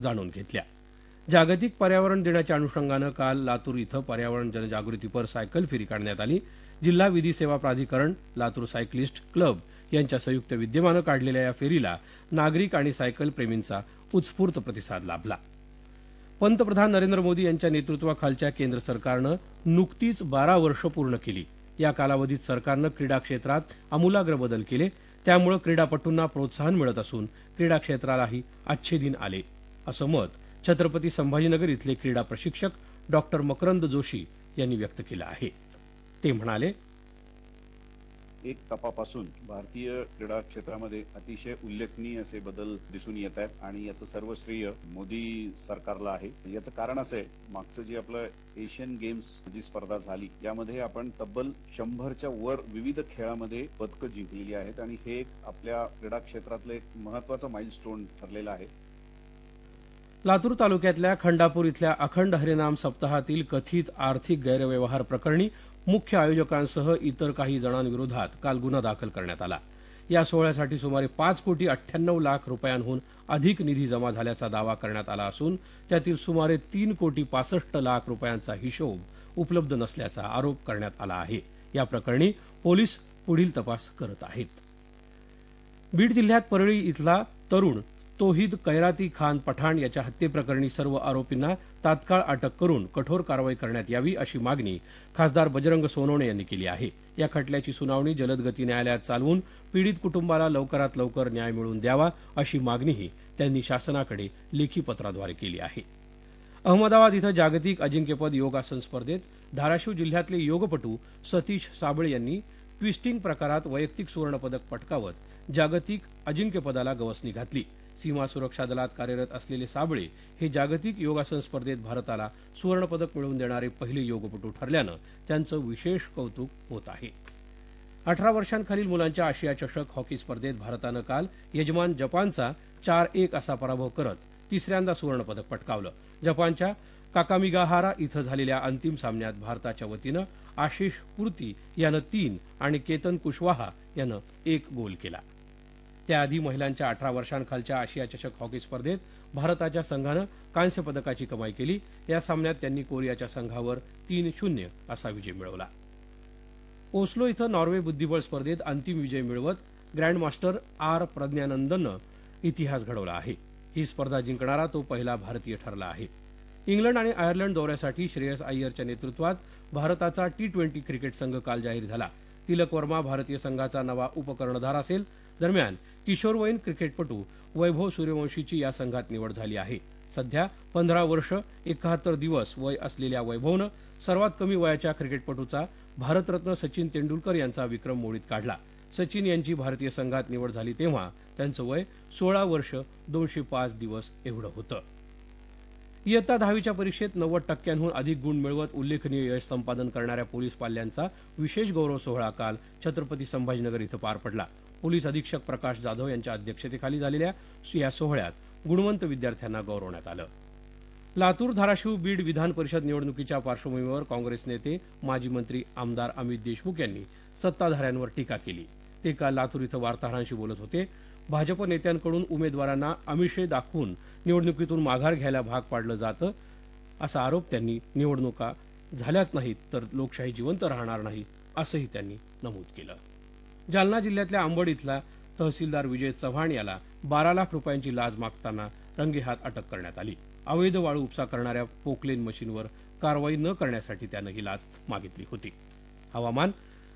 जाणून घेतल्या। जागतिक पर्यावरण दिनाच्या अनुषंगानं काल लातूर इथं पर्यावरण जनजागृतीपर सायकल फेरी काढण्यात आली। जिल्हा विधी सेवा प्राधिकरण, लातूर सायकलिस्ट क्लब यांच्या संयुक्त विद्यमानं काढलेल्या या फेरीला नागरिक आणि सायकल प्रेमींचा उत्स्फूर्त प्रतिसाद लाभला। पंतप्रधान नरेंद्र मोदी यांच्या नेतृत्वाखालच्या केंद्र सरकारनं नुकतीच 12 वर्ष पूर्ण केली। या कालावधीत सरकारनं क्रीडा क्षेत्रात आमूलाग्र बदल केले, त्यामुळे क्रीडापटूंना प्रोत्साहन मिळत असून क्रीडा क्षेत्रालाही अच्छे दिन आले, असं मत छत्रपती संभाजीनगर इथले क्रीडा प्रशिक्षक डॉक्टर मकरंद जोशी यांनी व्यक्त केलं आहे। ते म्हणाले, एक तपापासून भारतीय क्रीडा क्षेत्रामध्ये अतिशय उल्लेखनीय असे बदल दिसून येत आहेत आणि याचं सर्व श्रेय मोदी सरकारला आहे। याचं कारण असं आहे, मागचं जे आपलं एशियन गेम्स जी स्पर्धा झाली यामध्ये आपण तब्बल 100च्या वर विविध खेळामध्ये पदकं जिंकलेली आहेत आणि हे एक आपल्या क्रीडा क्षेत्रातलं एक महत्वाचं माइलस्टोन ठरलेलं आहे। लातूर तालुक्यातल्या खंडापूर इथल्या अखंड हरिनाम सप्ताहातील कथित आर्थिक गैरव्यवहार प्रकरणी मुख्य आयोजकांसह इतर काही जणांविरोधात काल गुन्हा दाखल करण्यात आला। या सोहळ्यासाठी सुमारे 5,98,00,000 रुपयांहून अधिक निधी जमा झाल्याचा दावा करण्यात आला असून त्यातील सुमारे 3,65,00,000 रुपयांचा हिशोब उपलब्ध नसल्याचा आरोप करण्यात आला आहे। या प्रकरणी पोलीस पुढील तपास करत आहेत। बीड जिल्ह्यात परळी इथला तरुण तोहिद कैराती खान पठाण याच्या हत्येप्रकरणी सर्व आरोपींना तात्काळ अटक करून कठोर कारवाई करण्यात यावी अशी मागणी खासदार बजरंग सोनवणे यांनी केली आहे। या खटल्याची सुनावणी जलद गती न्यायालयात चालवून पीडित कुटुंबाला लवकरात लवकर न्याय मिळवून द्यावा अशी मागणीही त्यांनी शासनाकडे लेखी पत्राद्वारे केली आहे। अहमदाबाद इथं जागतिक अजिंक्यपद योगासन स्पर्धेत धाराशिव जिल्ह्यातले योगपटू सतीश साबळे यांनी ट्विस्टिंग प्रकारात वैयक्तिक सुवर्णपदक पटकावत जागतिक अजिंक्यपदाला गवसणी घातली। सीमा सुरक्षा दलात कार्यरत असलेले साबळे हे जागतिक योगासन स्पर्धेत भारताला सुवर्णपदक मिळवून देणारे पहिले योगपटू ठरल्यानं त्यांचं विशेष कौतुक होत आहे। 18 वर्षांखालील मुलांच्या आशिया चषक हॉकी स्पर्धेत भारतानं काल यजमान जपानचा 4-1 असा पराभव करत तिसऱ्यांदा सुवर्णपदक पटकावलं। जपानच्या काकामिगाहारा इथं झालेल्या अंतिम सामन्यात भारताच्या वतीनं आशिष पूर्ती यानं 3 आणि केतन कुशवाहा यानं 1 गोल केला। त्याआधी महिलांच्या 18 वर्षांखालच्या आशिया चषक हॉकी स्पर्धेत भारताच्या संघानं कांस्य पदकाची कमाई केली। या सामन्यात त्यांनी कोरियाच्या संघावर 3-0 असा विजय मिळवला। ओस्लो इथं नॉर्वे बुद्धिबळ स्पर्धेत अंतिम विजय मिळवत ग्रँडमास्टर आर प्रज्ञानंदनं इतिहास घडवला आहे। ही स्पर्धा जिंकणारा तो पहिला भारतीय ठरला आहे। इंग्लंड आणि आयर्लंड दौऱ्यासाठी श्रेयस अय्यरच्या नेतृत्वात भारताचा T20 क्रिकेट संघ काल जाहीर झाला। तिलक वर्मा भारतीय संघाचा नवा उपकर्णधार असेल। दरम्यान किशोरवयीन क्रिकेटपटू वैभव सूर्यवंशीची या संघात निवड झाली आहे। सध्या 15 वर्ष 71 दिवस वय असलेल्या वैभवनं सर्वात कमी वयाच्या क्रिकेटपटूचा भारतरत्न सचिन तेंडुलकर यांचा विक्रम मोडीत काढला। सचिन यांची भारतीय संघात निवड झाली तेव्हा त्यांचं वय 16 वर्ष 205 दिवस एवढं होतं। इयत्ता 10वीच्या परीक्षेत 90% अधिक गुण मिळवत उल्लेखनीय यश संपादन करणाऱ्या पोलीस पाल्यांचा विशेष गौरव सोहळा काल छत्रपती संभाजीनगर इथं पार पडला। पोलीस अधीक्षक प्रकाश जाधव यांच्या अध्यक्षतेखाली झालेल्या या सोहळ्यात गुणवंत विद्यार्थ्यांना गौरवण्यात आलं। लातूर, धाराशिव, बीड विधान परिषद निवडणुकीच्या पार्श्वभूमीवर काँग्रेस नेते माजी मंत्री आमदार अमित देशमुख यांनी सत्ताधाऱ्यांवर टीका केली। ते काल लातूर इथं वार्ताहरांशी बोलत होते। भाजप नेत्यांकडून उमेदवारांना आमिषे दाखवून निवडणुकीतून माघार घ्यायला भाग पाडलं जातं असा आरोप त्यांनी निवडणुका झाल्याच नाहीत तर लोकशाही जिवंत राहणार नाही असंही त्यांनी नमूद केलं। जालना जिल्ह्यातल्या अंबड इथला तहसीलदार विजय चव्हाण याला 12 लाख रुपयांची लाच मागताना रंगेहात अटक करण्यात आली। अवैध वाळू उपसा करणाऱ्या पोकलेन मशीनवर कारवाई न करण्यासाठी त्यानं ही लाच मागितली होती। हवामान,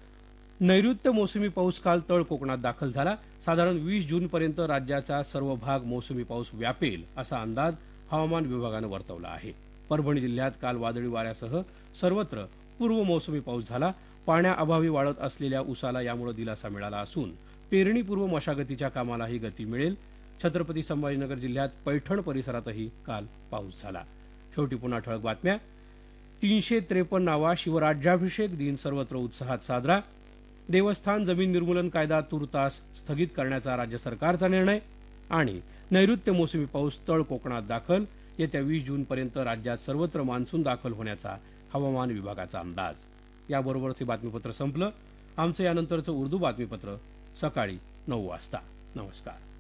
नैऋत्य मोसमी पाऊस काल तळ कोकणात दाखल झाला। साधारण 20 जूनपर्यंत राज्याचा सर्व भाग मोसमी पाऊस व्यापेल असा अंदाज हवामान विभागानं वर्तवला आहे। परभणी जिल्ह्यात काल वादळी वाऱ्यासह सर्वत्र पूर्व मोसमी पाऊस झाला। पाण्याअभावी वाळत असलेल्या ऊसाला यामुळे दिलासा मिळाला असून पेरणीपूर्व मशागतीच्या कामालाही गती मिळेल। छत्रपती संभाजीनगर जिल्ह्यात पैठण परिसरातही काल पाऊस झाला। शेवटी पुन्हा ठळक बातम्या। 353वा शिवराज्याभिषेक दिन सर्वत्र उत्साहात साजरा। देवस्थान जमीन निर्मूलन कायदा तूर्तास स्थगित करण्याचा राज्य सरकारचा निर्णय आणि नैऋत्य मोसमी पाऊस तळ कोकणात दाखल। येत्या 20 जूनपर्यंत राज्यात सर्वत्र मान्सून दाखल होण्याचा हवामान विभागाचा अंदाज। याबरोबरच हे बातमीपत्र संपलं। आमचं यानंतरचं उर्दू बातमीपत्र सकाळी 9 वाजता। नमस्कार।